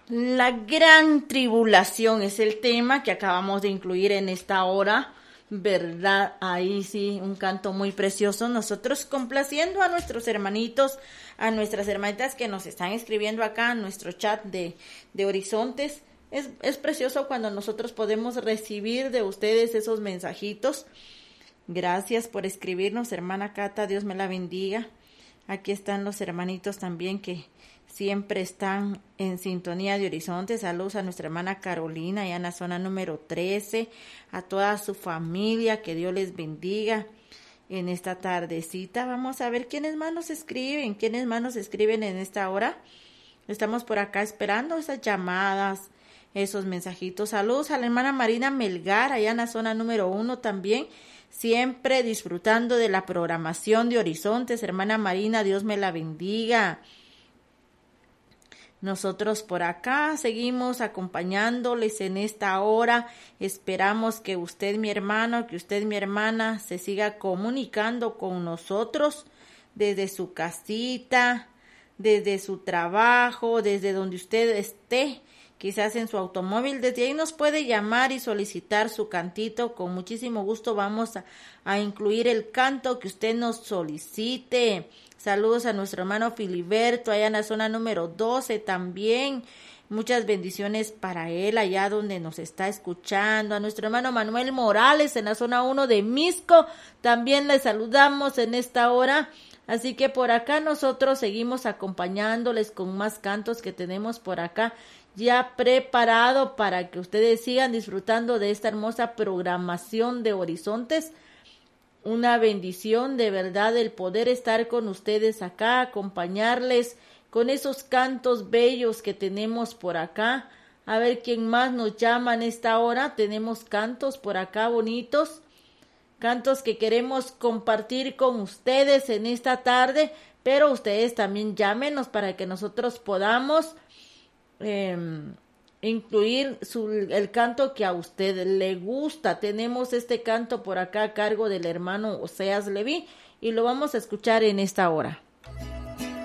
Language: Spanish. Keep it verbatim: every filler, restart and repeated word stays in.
La gran tribulación es el tema que acabamos de incluir en esta hora, ¿verdad? Ahí sí, un canto muy precioso. Nosotros complaciendo a nuestros hermanitos, a nuestras hermanitas que nos están escribiendo acá en nuestro chat de, de Horizontes. Es, es precioso cuando nosotros podemos recibir de ustedes esos mensajitos. Gracias por escribirnos, hermana Cata, Dios me la bendiga. Aquí están los hermanitos también que siempre están en sintonía de Horizonte. Saludos a nuestra hermana Carolina, allá en la zona número trece, a toda su familia, que Dios les bendiga en esta tardecita. Vamos a ver quiénes más nos escriben, quiénes más nos escriben en esta hora. Estamos por acá esperando esas llamadas, esos mensajitos. Saludos a la hermana Marina Melgar, allá en la zona número uno también, siempre disfrutando de la programación de Horizontes. Hermana Marina, Dios me la bendiga. Nosotros por acá seguimos acompañándoles en esta hora. Esperamos que usted, mi hermano, que usted, mi hermana, se siga comunicando con nosotros desde su casita, desde su trabajo, desde donde usted esté, quizás en su automóvil. Desde ahí nos puede llamar y solicitar su cantito. Con muchísimo gusto vamos a, a incluir el canto que usted nos solicite. Saludos a nuestro hermano Filiberto, allá en la zona número doce también. Muchas bendiciones para él, allá donde nos está escuchando. A nuestro hermano Manuel Morales, en la zona uno de Misco, también le saludamos en esta hora. Así que por acá nosotros seguimos acompañándoles con más cantos que tenemos por acá ya preparado para que ustedes sigan disfrutando de esta hermosa programación de Horizontes. Una bendición de verdad el poder estar con ustedes acá, acompañarles con esos cantos bellos que tenemos por acá. A ver quién más nos llama en esta hora. Tenemos cantos por acá bonitos, cantos que queremos compartir con ustedes en esta tarde, pero ustedes también llámenos para que nosotros podamos eh, incluir su, el canto que a usted le gusta. Tenemos este canto por acá a cargo del hermano Oseas Leví y lo vamos a escuchar en esta hora.